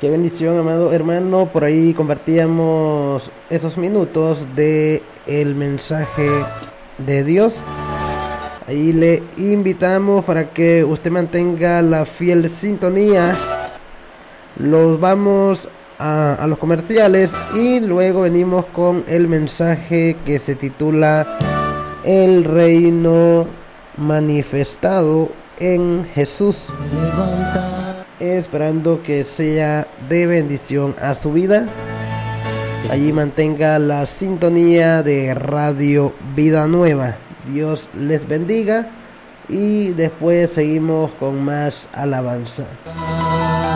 Qué bendición, amado hermano. Por ahí compartíamos esos minutos de el mensaje de Dios. Ahí le invitamos para que usted mantenga la fiel sintonía. Los vamos a los comerciales y luego venimos con el mensaje que se titula El reino manifestado en Jesús, esperando que sea de bendición a su vida. Allí mantenga la sintonía de Radio Vida Nueva. Dios les bendiga y después seguimos con más alabanza.